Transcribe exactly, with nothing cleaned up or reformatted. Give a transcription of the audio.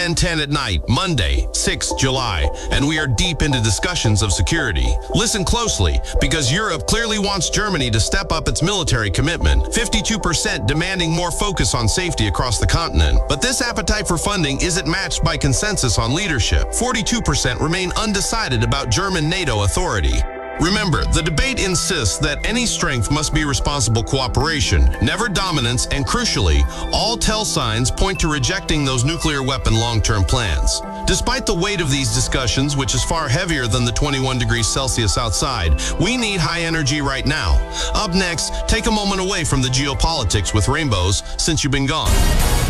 ten ten at night, Monday, sixth of July, and we are deep into discussions of security. Listen closely, because Europe clearly wants Germany to step up its military commitment, fifty-two percent demanding more focus on safety across the continent. But this appetite for funding isn't matched by consensus on leadership. forty-two percent remain undecided about German NATO authority. Remember, the debate insists that any strength must be responsible cooperation, never dominance, and crucially, all tell signs point to rejecting those nuclear weapon long-term plans. Despite the weight of these discussions, which is far heavier than the twenty-one degrees Celsius outside, we need high energy right now. Up next, take a moment away from the geopolitics with Rainbows since you've been gone.